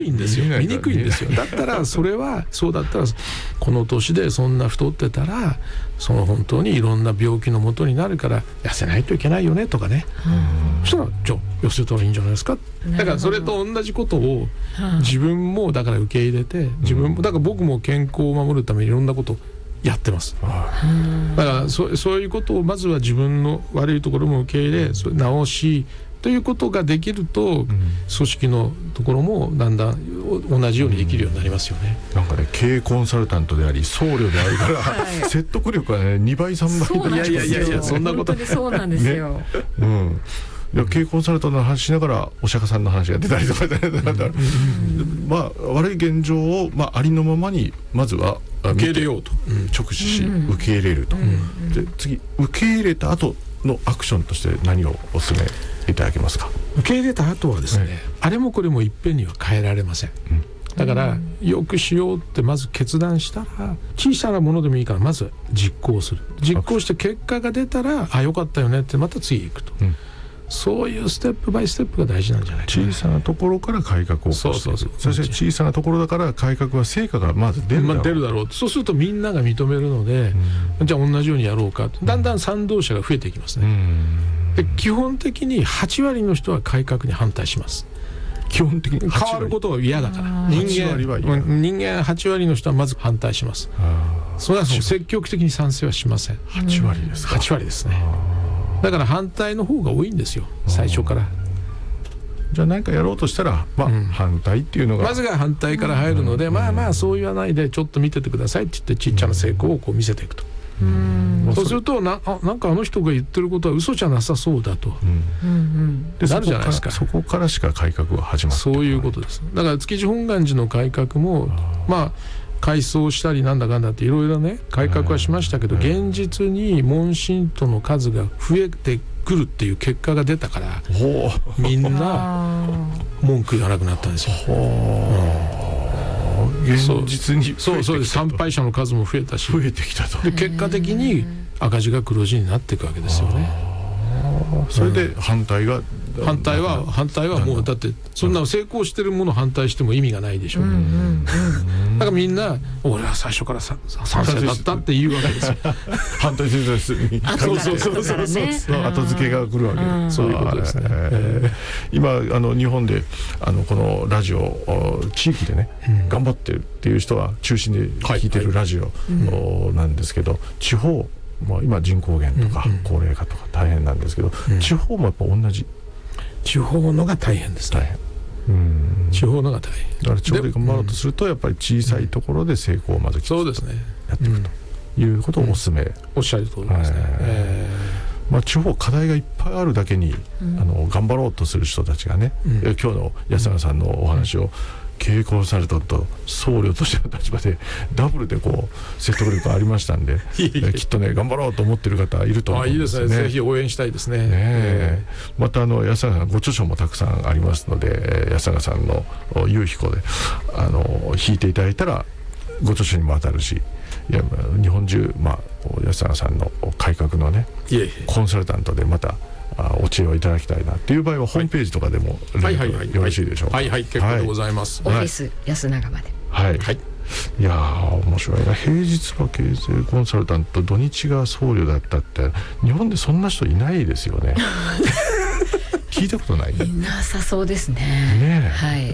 いんですよ、見にくいんですよ。だったらそれはそうだったらこの年でそんな太ってたらその本当にいろんな病気のもとになるから痩せないといけないよねとかね、そしたらじゃあ痩せたらいいんじゃないですか。だからそれと同じことを自分もだから受け入れて、自分もだから僕も健康を守るためにいろんなことをやってます。だからそういうことをまずは自分の悪いところも受け入れ直しということができると、組織のところもだんだん同じようにできるようになりますよね。 なんかね、経営コンサルタントであり僧侶であるから、はい、説得力はね2倍3倍になっちゃうんですよ。 いやそんなことそうなんですよ、ね、 いや経営コンサルタントの話しながらお釈迦さんの話が出たりとかまあ悪い現状を、ありのままにまずは受け入れようと、 直視し、受け入れると、で次受け入れた後のアクションとして何をお勧めいただけますか。 受け入れた後はですね、あれもこれもいっぺんには変えられません、だからよくしようってまず決断したら、小さなものでもいいからまず実行する、実行して結果が出たらよかったよねってまた次行くと、そういうステップバイステップが大事なんじゃないかな。 小さなところから改革を起こしていく。そして小さなところだから改革は成果がまず出るだろう、 そうするとみんなが認めるので、じゃあ同じようにやろうか、だんだん賛同者が増えていきますね。で基本的に8割の人は改革に反対します。 基本的に変わることが嫌だから、人間8割の人はまず反対します。それは積極的に賛成はしません。 8割ですか。 8割ですね。だから反対の方が多いんですよ、最初から。 じゃあ何かやろうとしたら、反対っていうのがまずが反対から入るので、そう言わないでちょっと見ててくださいって言ってちっちゃな成功をこう見せていくと。そうするとなんかあの人が言ってることは嘘じゃなさそうだとなるじゃないですか。 そこからしか改革が始まる。 そういうことです。だから築地本願寺の改革も改装したりなんだかんだっていろいろね改革はしましたけど、現実に問診徒の数が増えてくるっていう結果が出たからみんな文句言わなくなったんですよ。 現実にそうです。参拝者の数も増えたし、 増えてきたと。 で結果的に赤字が黒字になっていくわけですよね。 それで反対はもうだってそんな成功してるもの反対しても意味がないでしょう。だからみんな俺は最初から賛成だったって言うわけですよ。 反対せずに後付けが来るわけ。 そういうことですね。 今日本でこのラジオ地域でね頑張ってるっていう人は中心で聞いてるラジオなんですけど、地方今人口減とか高齢化とか大変なんですけど、地方もやっぱ同じ。 地方のが大変ですね。地方のが大変だから地方で頑張ろうとするとやっぱり小さいところで成功をまずそうですねやっていくということをお勧め。 おっしゃる通りですね。 地方課題がいっぱいあるだけに頑張ろうとする人たちがね、今日の安永さんのお話を経営コンサルタント僧侶としての立場でダブルでこう説得力ありましたんできっとね頑張ろうと思ってる方いると思うんですね。 いいですね。ぜひ応援したいですね。 また安永さんご著書もたくさんありますので、安永さんの有彦で引いていただいたらご著書にも当たるし、いや日本中安永さんの改革のねコンサルタントでまたお知恵をいただきたいなっていう場合はホームページとかでもよろしいでしょうか。 結構でございます。 オフィス安永まで。 いや面白いな。平日は経営コンサルタント、土日が僧侶だったって日本でそんな人いないですよね。聞いたことない。 いなさそうですね。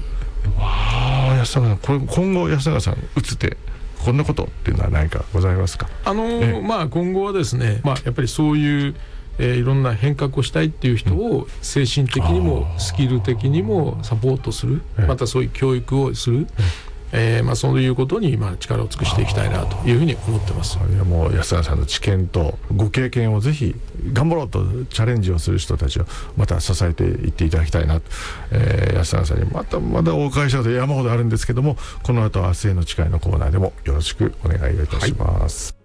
安永さん、今後安永さん打つ手こんなことっていうのは何かございますか。 今後はですね、やっぱりそういういろんな変革をしたいっていう人を精神的にもスキル的にもサポートする、またそういう教育をする、そういうことに力を尽くしていきたいなというふうに思ってます。 もう安永さんの知見とご経験をぜひ頑張ろうとチャレンジをする人たちをまた支えていっていただきたいなと、安永さんにまだお伺いしたこと山ほどあるんですけども、この後は明日への誓いのコーナーでもよろしくお願いいたします。